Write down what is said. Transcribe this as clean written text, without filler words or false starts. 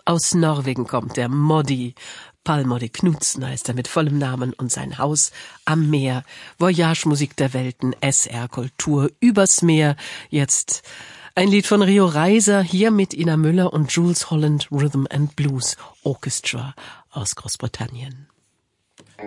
Aus Norwegen kommt der Moddi. Pål Moddi Knudsen heißt er mit vollem Namen und sein Haus am Meer. Voyage-Musik der Welten, SR Kultur übers Meer. Jetzt ein Lied von Rio Reiser, hier mit Ina Müller und Jools Holland Rhythm and Blues Orchestra aus Großbritannien.